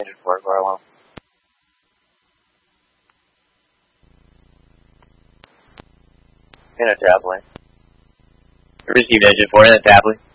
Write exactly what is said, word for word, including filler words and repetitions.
engine four, Garlow. In a Tapley. Received engine four in a Tapley.